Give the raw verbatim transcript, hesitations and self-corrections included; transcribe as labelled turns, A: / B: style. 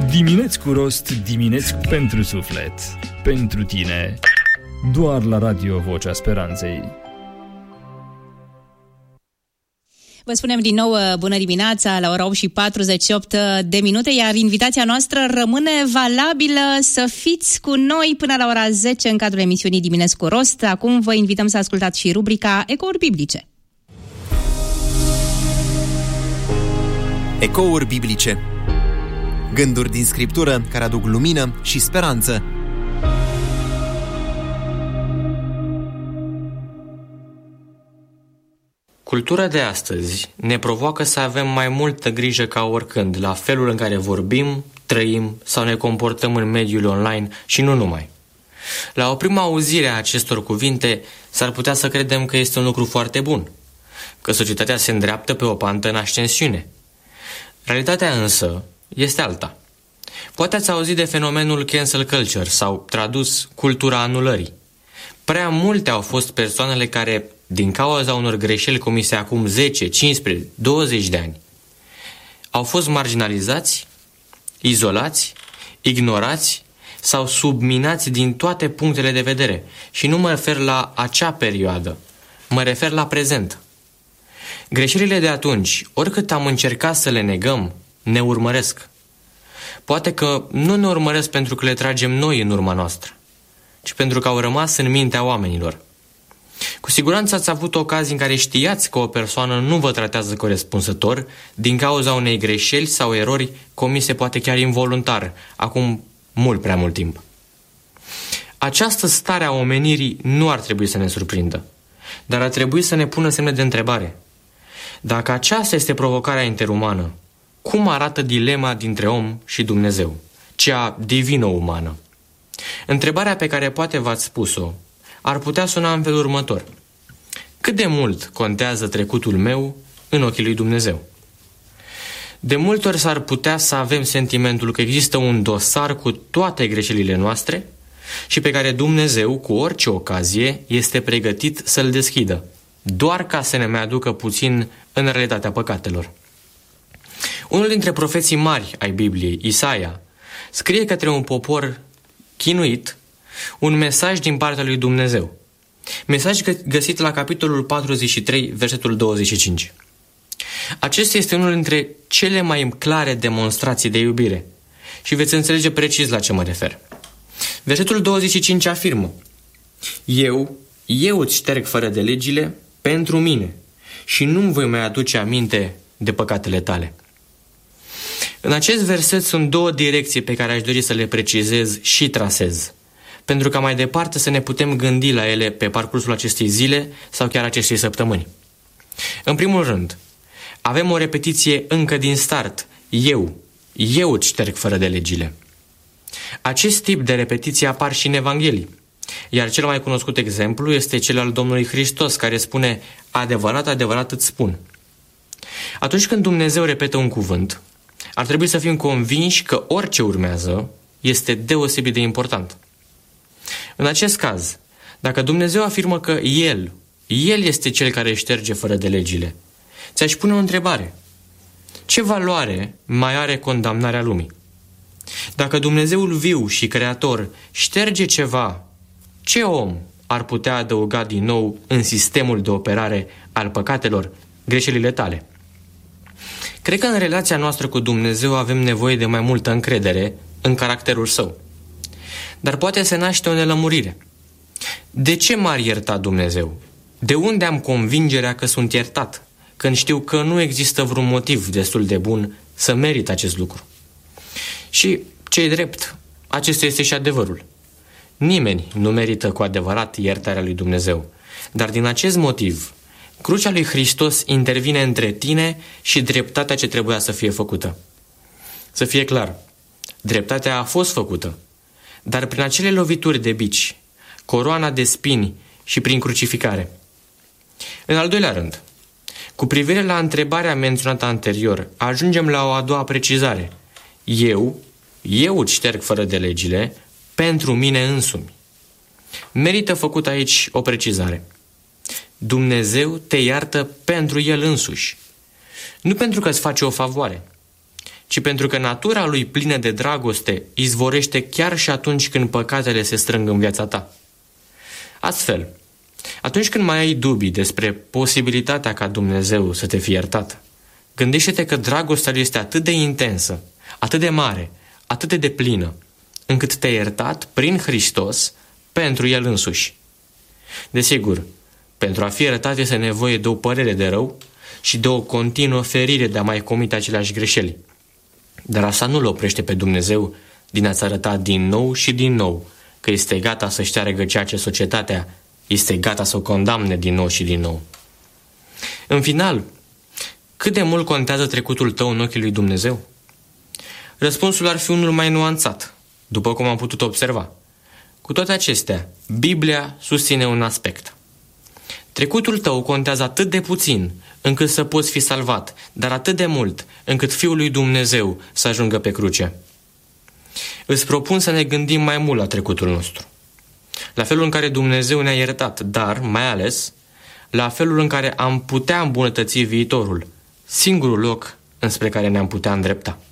A: Dimineți cu rost, dimineți pentru suflet. Pentru tine, doar la Radio Vocea Speranței.
B: Vă spunem din nou bună dimineața la ora opt și patruzeci și opt de minute, iar invitația noastră rămâne valabilă să fiți cu noi până la ora zece în cadrul emisiunii Dimineți cu rost. Acum vă invităm să ascultați și rubrica Ecouri Biblice.
C: Ecouri Biblice. Gânduri din Scriptură care aduc lumină și speranță.
D: Cultura de astăzi ne provoacă să avem mai multă grijă ca oricând la felul în care vorbim, trăim sau ne comportăm în mediul online și nu numai. La o primă auzire a acestor cuvinte s-ar putea să credem că este un lucru foarte bun, că societatea se îndreaptă pe o pantă în ascensiune. Realitatea însă este alta. Poate ați auzit de fenomenul cancel culture sau, tradus, cultura anulării. Prea multe au fost persoanele care, din cauza unor greșeli comise acum zece, cincisprezece, douăzeci de ani, au fost marginalizați, izolați, ignorați sau subminați din toate punctele de vedere. Și nu mă refer la acea perioadă, mă refer la prezent. Greșelile de atunci, oricât am încercat să le negăm, ne urmăresc. Poate că nu ne urmăresc pentru că le tragem noi în urma noastră, ci pentru că au rămas în mintea oamenilor. Cu siguranță ați avut ocazii în care știați că o persoană nu vă tratează corespunzător din cauza unei greșeli sau erori comise poate chiar involuntar, acum mult prea mult timp. Această stare a omenirii nu ar trebui să ne surprindă, dar ar trebui să ne pună semne de întrebare. Dacă aceasta este provocarea interumană, cum arată dilema dintre om și Dumnezeu, cea divino-umană? Întrebarea pe care poate v-ați spus-o ar putea suna în felul următor. Cât de mult contează trecutul meu în ochii lui Dumnezeu? De multe ori s-ar putea să avem sentimentul că există un dosar cu toate greșelile noastre și pe care Dumnezeu, cu orice ocazie, este pregătit să-l deschidă, doar ca să ne mai aducă puțin în realitatea păcatelor. Unul dintre profeții mari ai Bibliei, Isaia, scrie către un popor chinuit un mesaj din partea lui Dumnezeu. Mesaj găsit la capitolul patruzeci și trei, versetul douăzeci și cinci. Acesta este unul dintre cele mai clare demonstrații de iubire și veți înțelege precis la ce mă refer. Versetul douăzeci și cinci afirmă: Eu, eu îți șterg fără de legile pentru mine și nu-mi voi mai aduce aminte de păcatele tale. În acest verset sunt două direcții pe care aș dori să le precizez și trasez, pentru ca mai departe să ne putem gândi la ele pe parcursul acestei zile sau chiar acestei săptămâni. În primul rând, avem o repetiție încă din start. Eu, eu îți șterg fără de legile. Acest tip de repetiție apar și în Evanghelii, iar cel mai cunoscut exemplu este cel al Domnului Hristos, care spune: adevărat, adevărat îți spun. Atunci când Dumnezeu repetă un cuvânt, ar trebui să fim convinși că orice urmează este deosebit de important. În acest caz, dacă Dumnezeu afirmă că El, El este Cel care șterge fără de legile, ți-aș pune o întrebare. Ce valoare mai are condamnarea lumii? Dacă Dumnezeul viu și creator șterge ceva, ce om ar putea adăuga din nou în sistemul de operare al păcatelor, greșelile tale? Cred că în relația noastră cu Dumnezeu avem nevoie de mai multă încredere în caracterul Său. Dar poate se naște o nelămurire. De ce m-ar ierta Dumnezeu? De unde am convingerea că sunt iertat, când știu că nu există vreun motiv destul de bun să merit acest lucru? Și ce-i drept, acesta este și adevărul. Nimeni nu merită cu adevărat iertarea lui Dumnezeu. Dar din acest motiv, crucea lui Hristos intervine între tine și dreptatea ce trebuia să fie făcută. Să fie clar, dreptatea a fost făcută, dar prin acele lovituri de bici, coroana de spini și prin crucificare. În al doilea rând, cu privire la întrebarea menționată anterior, ajungem la o a doua precizare. Eu, eu îți șterg fără de legile pentru mine însumi. Merită făcut aici o precizare. Dumnezeu te iartă pentru El însuși, nu pentru că îți face o favoare, ci pentru că natura lui plină de dragoste izvorește chiar și atunci când păcatele se strâng în viața ta. Astfel, atunci când mai ai dubii despre posibilitatea ca Dumnezeu să te fie iertat, gândește-te că dragostea lui este atât de intensă, atât de mare, atât de deplină, încât te-a iertat prin Hristos pentru El însuși. Desigur, pentru a fi iertat este nevoie de o părere de rău și de o continuă ferire de a mai comite aceleași greșeli. Dar asta nu-L oprește pe Dumnezeu din a-ți arăta din nou și din nou că este gata să șteargă ceea ce societatea este gata să o condamne din nou și din nou. În final, cât de mult contează trecutul tău în ochii lui Dumnezeu? Răspunsul ar fi unul mai nuanțat, după cum am putut observa. Cu toate acestea, Biblia susține un aspect. Trecutul tău contează atât de puțin încât să poți fi salvat, dar atât de mult încât Fiul lui Dumnezeu să ajungă pe cruce. Îți propun să ne gândim mai mult la trecutul nostru, la felul în care Dumnezeu ne-a iertat, dar, mai ales, la felul în care am putea îmbunătăți viitorul, singurul loc înspre care ne-am putea îndrepta.